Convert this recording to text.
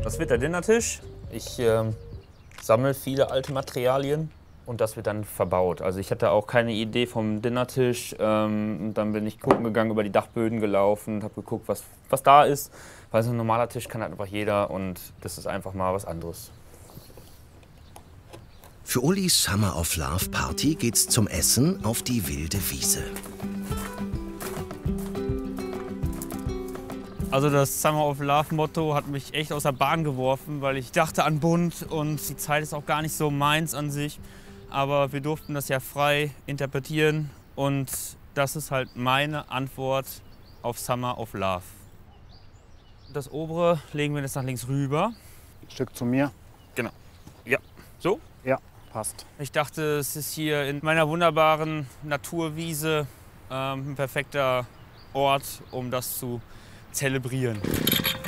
Das wird der Dinnertisch. Ich sammle viele alte Materialien und das wird dann verbaut. Also ich hatte auch keine Idee vom Dinnertisch. Und dann bin ich gucken gegangen, über die Dachböden gelaufen, habe geguckt, was da ist. Weil so ein normaler Tisch kann halt einfach jeder und das ist einfach mal was anderes. Für Ulis Summer of Love Party geht's zum Essen auf die wilde Wiese. Also das Summer of Love Motto hat mich echt aus der Bahn geworfen, weil ich dachte an bunt und die Zeit ist auch gar nicht so meins an sich. Aber wir durften das ja frei interpretieren und das ist halt meine Antwort auf Summer of Love. Das obere legen wir jetzt nach links rüber. Ein Stück zu mir. Genau. Ja. So? Ja, passt. Ich dachte, es ist hier in meiner wunderbaren Naturwiese ein perfekter Ort, um das zu zelebrieren.